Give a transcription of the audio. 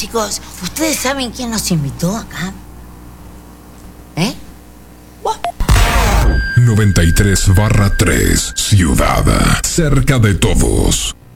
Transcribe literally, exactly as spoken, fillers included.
chicos, ¿ustedes saben quién nos invitó acá? ¿Eh? noventa y tres barra tres, Ciudad, cerca de todos.